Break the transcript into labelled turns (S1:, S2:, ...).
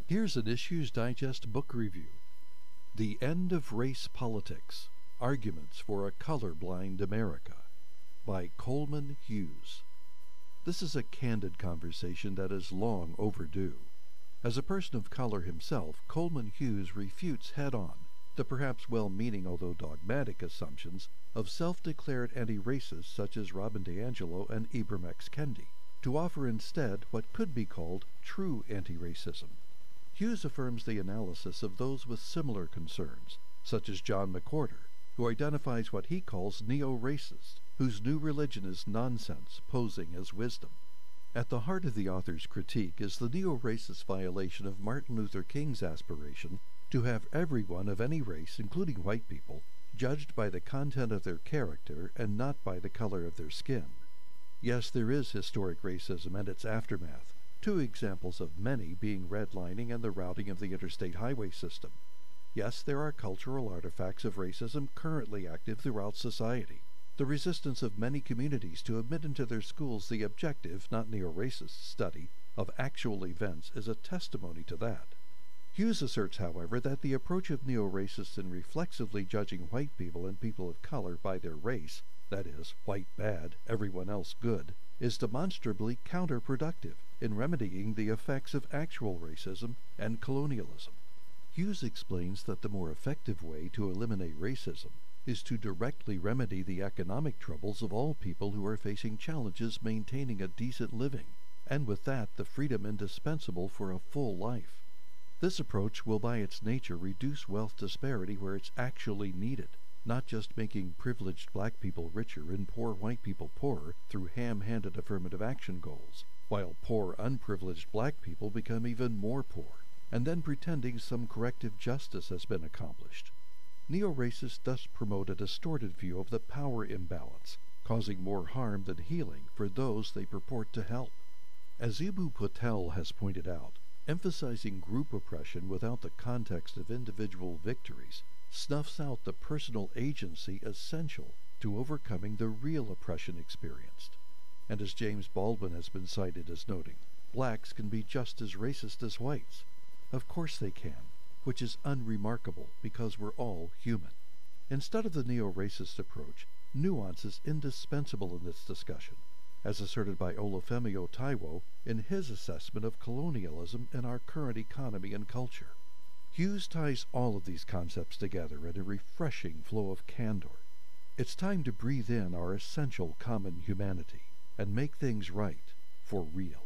S1: Here's an Issues Digest book review. The End of Race Politics: Arguments for a Colorblind America by Coleman Hughes. This is a candid conversation that is long overdue. As a person of color himself, Coleman Hughes refutes head-on the perhaps well-meaning although dogmatic assumptions of self-declared anti-racists such as Robin DiAngelo and Ibram X. Kendi, to offer instead what could be called true anti-racism. Hughes affirms the analysis of those with similar concerns, such as John McWhorter, who identifies what he calls neo-racists, whose new religion is nonsense posing as wisdom. At the heart of the author's critique is the neo-racist violation of Martin Luther King's aspiration to have everyone of any race, including white people, judged by the content of their character and not by the color of their skin. Yes, there is historic racism and its aftermath, two examples of many being redlining and the routing of the interstate highway system. Yes, there are cultural artifacts of racism currently active throughout society. The resistance of many communities to admit into their schools the objective, not neo-racist, study of actual events is a testimony to that. Hughes asserts, however, that the approach of neo-racists in reflexively judging white people and people of color by their race, that is, white bad, everyone else good, is demonstrably counterproductive in remedying the effects of actual racism and colonialism. Hughes explains that the more effective way to eliminate racism is to directly remedy the economic troubles of all people who are facing challenges maintaining a decent living, and with that the freedom indispensable for a full life. This approach will by its nature reduce wealth disparity where it's actually needed, not just making privileged black people richer and poor white people poorer through ham-handed affirmative action goals, while poor unprivileged black people become even more poor, and then pretending some corrective justice has been accomplished. Neo-racists thus promote a distorted view of the power imbalance, causing more harm than healing for those they purport to help. As Eboo Patel has pointed out, emphasizing group oppression without the context of individual victories snuffs out the personal agency essential to overcoming the real oppression experienced. And as James Baldwin has been cited as noting, blacks can be just as racist as whites. Of course they can, which is unremarkable because we're all human. Instead of the neo-racist approach, nuance is indispensable in this discussion, as asserted by Olufemi Taiwo in his assessment of colonialism in our current economy and culture. Hughes ties all of these concepts together in a refreshing flow of candor. It's time to breathe in our essential common humanity and make things right for real.